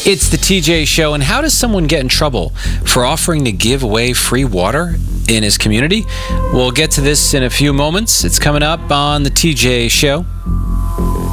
It's the TJ Show, and how does someone get in trouble for offering to give away free water in his community? We'll get to this in a few moments. It's coming up on the TJ Show.